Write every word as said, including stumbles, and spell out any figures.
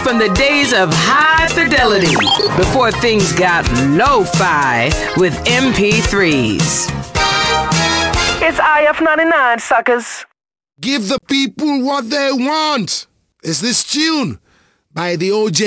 from the days of high fidelity before things got lo-fi with M P threes. It's I F ninety-nine, suckers. Give the people what they want. Is this tune by the O J